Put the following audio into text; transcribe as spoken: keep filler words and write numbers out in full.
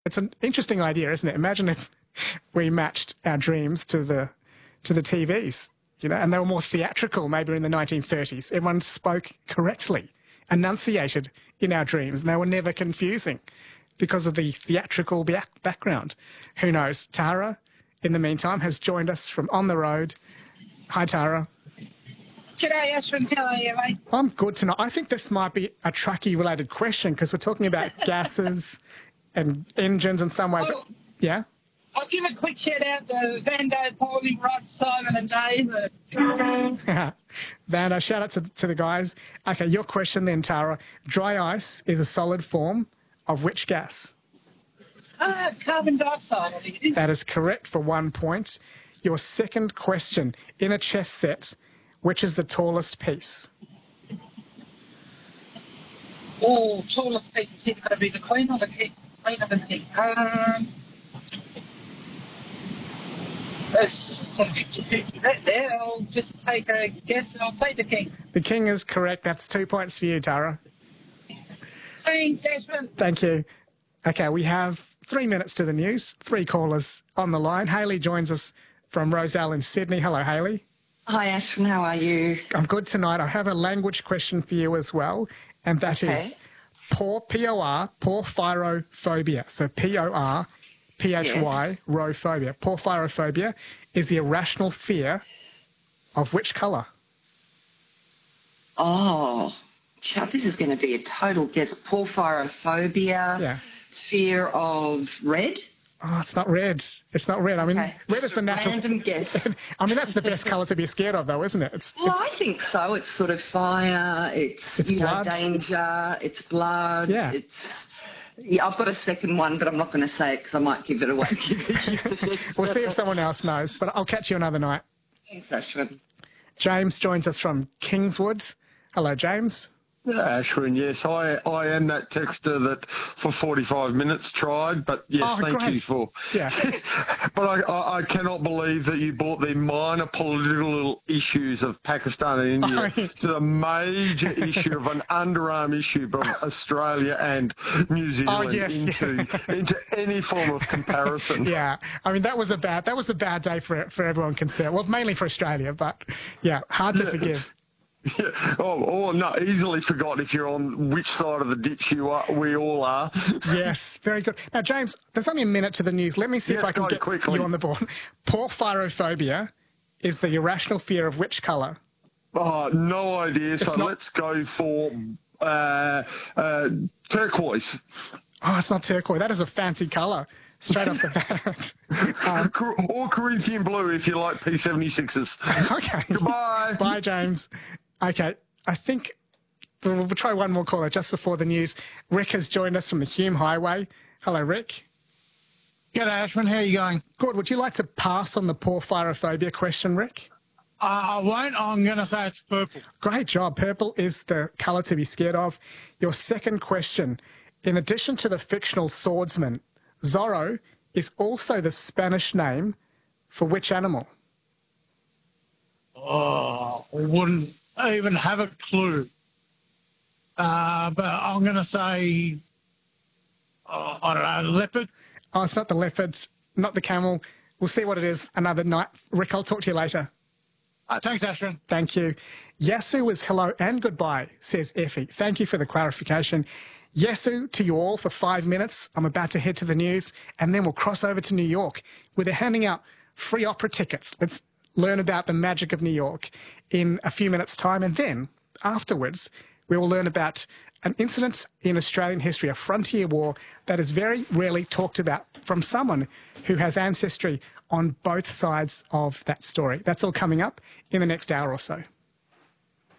It's an interesting idea, isn't it? Imagine if we matched our dreams to the to the T Vs, you know, and they were more theatrical maybe in the nineteen thirties. Everyone spoke correctly, enunciated in our dreams, and they were never confusing because of the theatrical back background. Who knows? Tara, in the meantime, has joined us from on the road. Hi, Tara. G'day, Ashwin. How are you, mate? I'm good tonight. I think this might be a truckie-related question because we're talking about gases and engines in some way. Oh, but, yeah? I'll give a quick shout out to Vando, Paulie, Rod, Simon and Dave. Vando, shout out to, to the guys. Okay, your question then, Tara. Dry ice is a solid form of which gas? Ah, carbon dioxide, I think it is. That is correct for one point. Your second question. In a chess set, which is the tallest piece? Oh, tallest piece is either going to be the Queen or the King. Queen or the King. Um, that's sort of fifty fifty right there. I'll just take a guess. I'll say the King. The King is correct. That's two points for you, Tara. Thanks, Ashwin. Thank you. Okay, we have three minutes to the news. Three callers on the line. Hayley joins us from Roselle in Sydney. Hello, Hayley. Hi, Ashwin. How are you? I'm good tonight. I have a language question for you as well, and that Okay. is por, P O R, porphyrophobia. So P O R, P H Y, Yes. rophobia. Porphyrophobia is the irrational fear of which colour? Oh, chap, this is going to be a total guess. Porphyrophobia, Yeah. fear of red. Oh, it's not red. It's not red. I mean, Okay. red Just is the a natural... random guess. I mean, that's the best colour to be scared of, though, isn't it? It's, Well, it's I think so. It's sort of fire. It's, It's you blood. know, danger. It's blood. Yeah. It's. Yeah, I've got a second one, but I'm not going to say it because I might give it away. We'll see if someone else knows, but I'll catch you another night. Thanks, Ashwin. James joins us from Kingswood. Hello, James. Yeah, Ashwin, yes, I, I am that texter that for forty-five minutes tried, but yes, Oh, thank great. you for... Yeah. But I, I, I cannot believe that you brought the minor political issues of Pakistan and India Oh, yeah. to the major issue of an underarm issue of Australia and New Zealand Oh, yes, into, into any form of comparison. Yeah, I mean that was a bad that was a bad day for for everyone concerned. Well, mainly for Australia, but yeah, hard to forgive. Yeah. Oh, oh, no, easily forgotten if you're on which side of the ditch you are. We all are. Yes, very good. Now, James, there's only a minute to the news. Let me see if Yes, I can go get quickly. you on the board. Porphyrophobia is the irrational fear of which colour? Oh, no idea. So not- let's go for uh, uh, turquoise. Oh, it's not turquoise. That is a fancy colour. Straight off the bat. Um, Cor- or Corinthian blue if you like P seventy-sixes. okay. Goodbye. Bye, James. Okay, I think we'll, we'll try one more caller just before the news. Rick has joined us from the Hume Highway. Hello, Rick. G'day, Ashwin. How are you going? Good. Would you like to pass on the porphyrophobia question, Rick? Uh, I won't. I'm going to say it's purple. Great job. Purple is the colour to be scared of. Your second question. In addition to the fictional swordsman, Zorro is also the Spanish name for which animal? Oh, I wouldn't even have a clue. Uh, but I'm going to say, uh, I don't know, leopard. Oh, it's not the leopards, not the camel. We'll see what it is another night. Rick, I'll talk to you later. Uh, thanks, Ashwin. Thank you. Yasu is hello and goodbye, says Effie. Thank you for the clarification. Yasu to you all for five minutes. I'm about to head to the news, and then we'll cross over to New York, where they're handing out free opera tickets. Let's learn about the magic of New York in a few minutes' time, and then afterwards we will learn about an incident in Australian history, a frontier war that is very rarely talked about from someone who has ancestry on both sides of that story. That's all coming up in the next hour or so.